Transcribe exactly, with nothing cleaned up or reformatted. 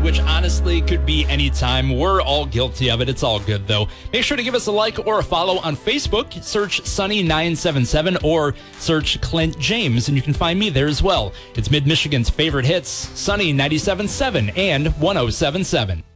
which honestly could be any time. We're all guilty of it. It's all good, though. Make sure to give us a like or a follow on Facebook. Search Sunny nine seven seven or search Clint James, and you can find me there as well. It's Mid-Michigan's favorite hits, Sunny ninety-seven point seven and one oh seven point seven.